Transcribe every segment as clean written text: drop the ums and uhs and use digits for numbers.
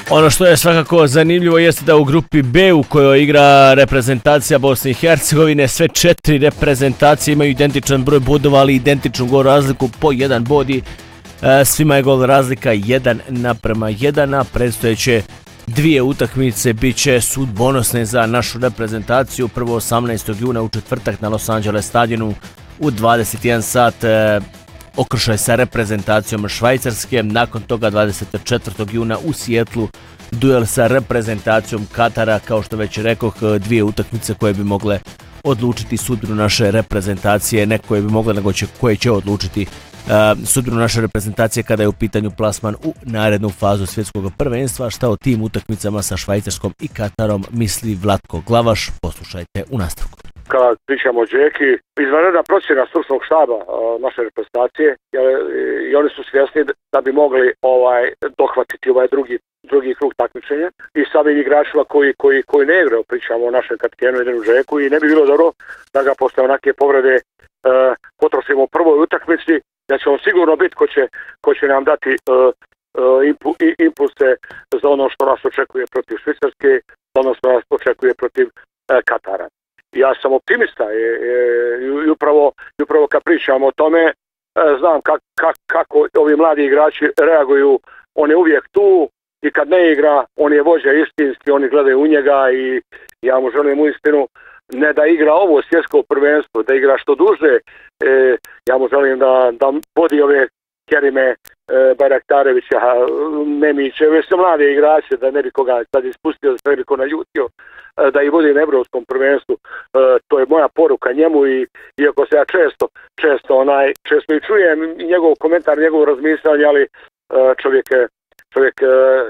Ono što je svakako zanimljivo jeste da u grupi B u kojoj igra reprezentacija Bosne i Hercegovine, sve 4 reprezentacije imaju identičan broj bodova, ali identičnu gol razliku po 1 bod i svima je gol razlika 1:1, a predstojeće 2 utakmice bit će sudbonosne za našu reprezentaciju. Prvo 18. juna u četvrtak na Los Angeles stadionu u 21 sat okršaj sa reprezentacijom Švajcarske, nakon toga 24. juna u Sijetlu duel sa reprezentacijom Katara, kao što već rekoh, 2 utakmice koje bi mogle odlučiti sudbinu naše reprezentacije, ne koje bi mogle, nego koje će odlučiti sudbinu naše reprezentacije kada je u pitanju plasman u narednu fazu svjetskog prvenstva. Šta o tim utakmicama sa Švajcarskom i Katarom misli Vlatko Glavaš? Poslušajte u nastavku. Kada pričamo o Džeki, izvanredna procjena stručnog štaba naše reprezentacije, i oni su svjesni da bi mogli dohvatiti ovaj drugi krug takmičenja i samim igračima koji ne igraju, pričamo o našem kapitenu Edenu Džeku, i ne bi bilo dobro da ga posle onake povrede potrošimo u prvoj utakmici, da će on sigurno biti ko će nam dati impulse za ono što nas očekuje protiv Švicarske, za ono što nas očekuje protiv Katara. Ja sam optimista i upravo kad pričamo o tome, znam kako ovi mladi igrači reaguju. On je uvijek tu i kad ne igra, on je vođa istinski, oni gledaju u njega i ja mu želim uistinu ne da igra ovo svjetsko prvenstvo, da igra što duže. Ja mu želim da vodi ove Kerime, Bajraktarevića, Memiće, ove sve mlade igrače, da ne bi koga sad ispustio, da se ne bi ko naljutio, da ih vodi na evropskom prvenstvu. To je moja poruka njemu, i iako se ja često i čujem njegov komentar, njegov razmišljanje, ali čovjek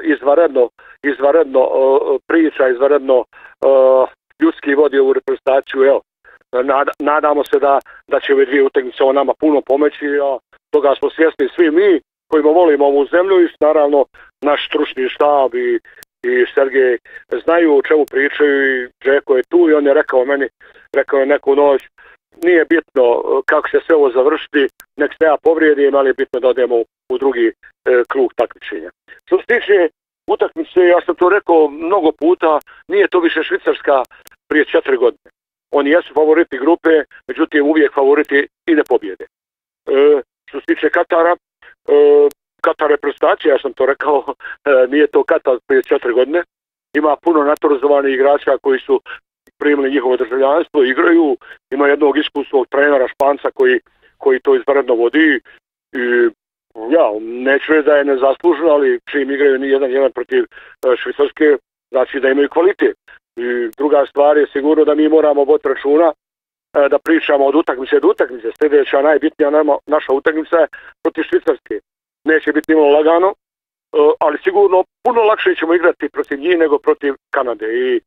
izvanredno priča, izvanredno ljudski vodi ovu reprezentaciju. Evo, nadamo se da će ove 2 utakmice o nama puno pomoći, a toga smo svjesni svi mi kojima volimo ovu zemlju, i naravno naš stručni štab i Sergej znaju o čemu pričaju, i Džeko je tu i on je rekao neku noć, nije bitno kako će sve ovo završiti, nek se ja povrijedim, ali je bitno da odemo u drugi krug takmičenja. Što se tiče utakmice, ja sam to rekao mnogo puta, nije to više Švicarska prije 4 godine. Oni jesu favoriti grupe, međutim uvijek favoriti i ne pobjede. Što se tiče Katara, Katar reprezentacija, ja sam to rekao, nije to Katar prije 4 godine. Ima puno naturalizovanih igrača koji su primili njihovo državljanstvo, igraju, ima jednog iskusnog trenera Španca koji to izvanredno vodi, i ja, neću reći da je nezasluženo, ali čim igraju ni 1:1 protiv Švicarske, znači da imaju kvalitet. I druga stvar je sigurno da mi moramo voditi računa da pričamo od utakmice do utakmice. Sljedeća najbitnija naša utakmica je protiv Švicarske. Neće biti nimalo lagano, ali sigurno puno lakše ćemo igrati protiv njih nego protiv Kanade. I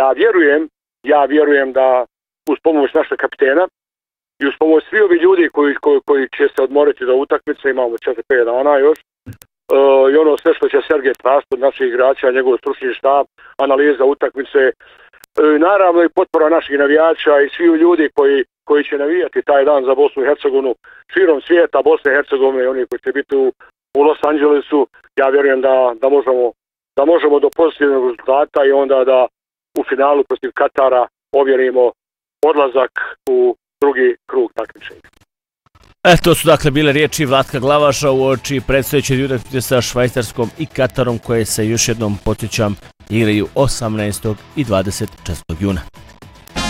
ja vjerujem da uz pomoć našeg kapitena i uz pomoć svi ovi ljudi koji će se odmoriti do utakmice, imamo 4-5 dana još, i ono sve što će Sergej tražiti od naših igrača, njegov stručni štab, analiza utakmice, naravno i potpora naših navijača i svi ljudi koji će navijati taj dan za Bosnu i Hercegovinu širom svijeta, Bosne i Hercegovine, i oni koji će biti u Los Angelesu. Ja vjerujem da možemo do pozitivnog rezultata i onda da u finalu protiv Katara ovjerimo odlazak u drugi krug takmičenja. To su dakle bile riječi Vlatka Glavaša u oči predstojeće utakmice sa Švajcarskom i Katarom, koje se, još jednom podsjećam, igraju 18. i 24. juna.